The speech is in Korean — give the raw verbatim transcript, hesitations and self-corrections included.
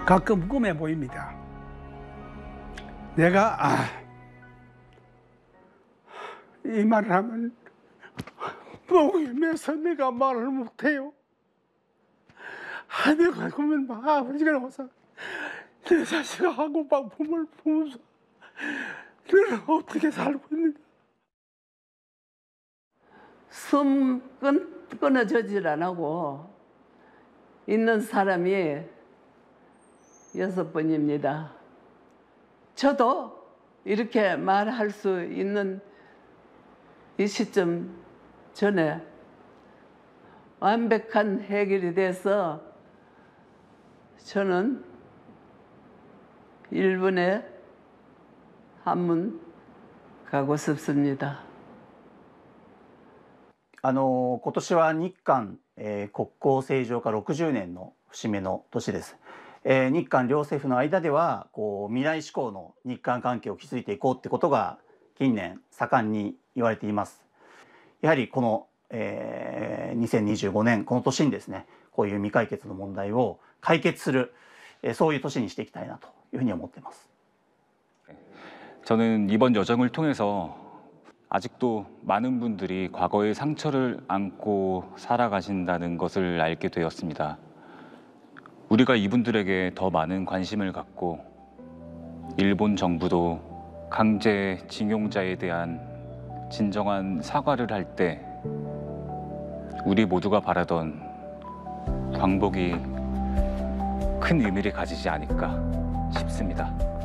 가끔 꿈에 보입니다. 내가 아, 이 말을 하면 목이 메서 내가 말을 못해요. 아, 내가 그러면 막 아버지가 나와서 내 자식하고 막 품을 품으면서 너는 어떻게 살고 있는가. 숨 끊, 끊어지질 안 하고 있는 사람이 여섯 번입니다. 저도 이렇게 말할 수 있는 이 시점 전에 완벽한 해결이 돼서 저는 일본에 한번 가고 싶습니다. あの今年は日韓、えー、国交正常化ろくじゅうねんの節目の年です。えー、日韓両政府の間ではこう未来志向の日韓関係を築いていこうってことが近年盛んに言われています。やはりこの、えー、にせんにじゅうごねんこの年にですね、こういう未解決の問題を解決する、えー、そういう年にしていきたいなというふうに思っています。 저는 이번 여정을 통해서 아직도 많은 분들이 과거의 상처를 안고 살아가신다는 것을 알게 되었습니다. 우리가 이분들에게 더 많은 관심을 갖고 일본 정부도 강제징용자에 대한 진정한 사과를 할 때 우리 모두가 바라던 광복이 큰 의미를 가지지 않을까 싶습니다.